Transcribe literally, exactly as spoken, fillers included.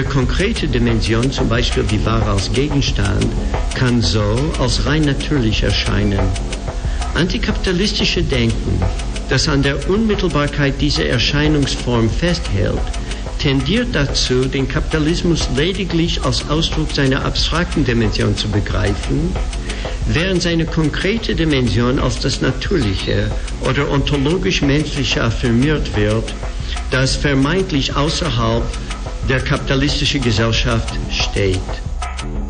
Der konkrete Dimension, zum Beispiel die Ware als Gegenstand, kann so als rein natürlich erscheinen. Antikapitalistische Denken, das an der Unmittelbarkeit dieser Erscheinungsform festhält, tendiert dazu, den Kapitalismus lediglich als Ausdruck seiner abstrakten Dimension zu begreifen, während seine konkrete Dimension als das Natürliche oder ontologisch-menschliche affirmiert wird, das vermeintlich außerhalb der kapitalistischen Gesellschaft steht.